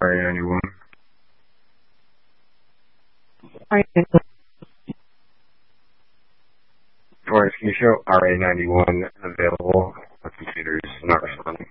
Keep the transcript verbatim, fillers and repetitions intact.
R A ninety-one. Sorry. Forrest, can you show R A ninety-one available? My computer's not responding.